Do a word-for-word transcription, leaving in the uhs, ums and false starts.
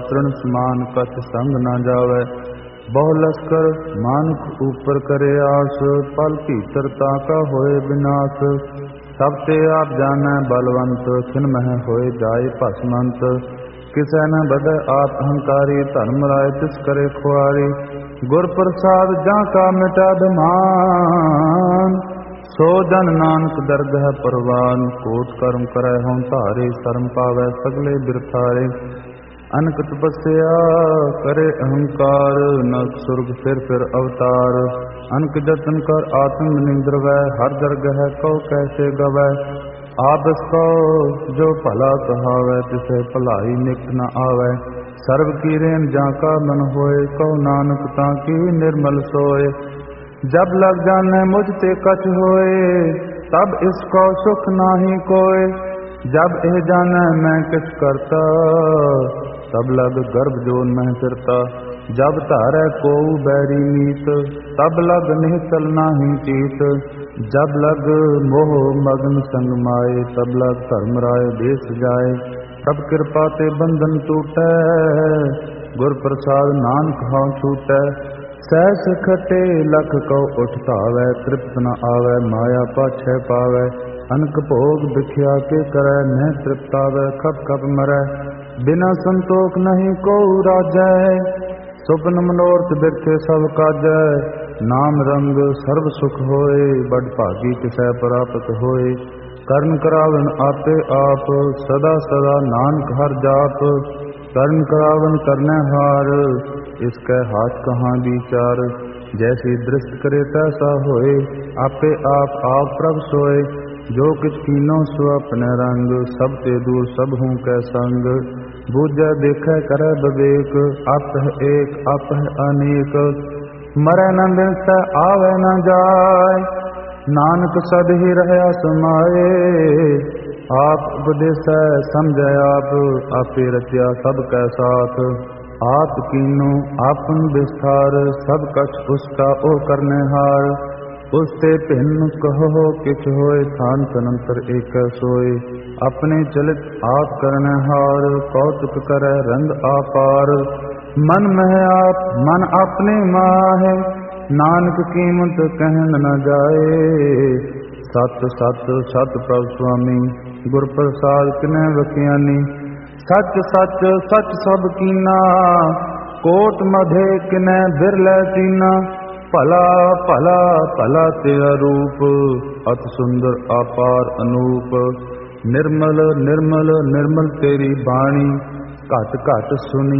तृण समान कछ संग न जावै। बहु लश्कर मानुख ऊपर करे आस, पल भीतरता का होए विनाश। सब ते आप जानै बलवंत, खिन मह होए जाए भस्मंत। किसै न बदै आप अहंकारी, धर्म राय तिस करे खुआरी। गुर प्रसाद जा का मिटा अभिमान, सो जन नानक दरगह परवान। कोट कर्म करै हों धारे, शर्म पावै सगले बिरथारे। अनक तपस्या करे अहंकार, नरक सुरग फिर फिर अवतार। अनक जतन कर आत्म निंद्र वै, हर दरगह कौ कैसे गवै। आप इसको जो भला कहावै, तिसे भलाई निकट न आवै। सर्व की रेन जाका मन होए, कहो नानक ताकि निर्मल सोए। जब लग जाने मुझ ते कछ होए, तब इसको सुख नाही कोय। जब एह जाने मैं किछ करता, तब लग गर्भ जोन मह फिरता। जब धारै को बैरी मीत, तब लग निहचल नाही चीत। जब लग मोह मगन संग माए, तब लग धर्म राय देश जाए। तब कृपा ते बंधन टूटै, गुर प्रसाद नानक हाँ छूटै। सहस खटे लख कौ उठ धावै, तृप्त न आवै माया पाछै पावै। अनक भोग बिख्या के करै, न तृप्त आवै खप खप मरै। बिना संतोख नहीं को राजै, सुपन मनोरथ बिरथे सब काजै। नाम रंग सर्व सुख होए, बड़ भागी किसै प्राप्त होए। कर्ण करावन आपे आप, सदा सदा नानक हर जाप। कर्ण करावन करनै हार, इसकै हाथ कहाँ विचार। जैसी दृष्ट करे तैसा होए, आपे आप आप प्रभ सोए। जो किछ कीनो सो अपने रंग, सब ते दूर सब हूँ कै संग। बूझै देखै करै विवेक, आप है एक आप है अनेक। मरै न बिनसै आवे न जाय, नानक सद ही रहया समाए। आप उपदेसै समझै आप, आपे रचया सब कै साथ। आप कीनो आपन विस्तार, सब कछ उसका ओ करने हार। उसते भिन्न कहो किछ होए, थान तनंतर एक सोए। अपने चलित आप करने हार, कौतुक करे रंग आपार। मन मह आप मन अपने माहे, नानक कीमत कहन न जाए। सत सत सत प्रभ स्वामी, गुर प्रसाद किनै बख्यानी। सच सच सच सब कीना, कोट मधे किनै बिरलै तीना। भला भला भला तेरा रूप, अति सुंदर अपार अनूप। निर्मल निर्मल निर्मल तेरी बाणी, घट घट सुनी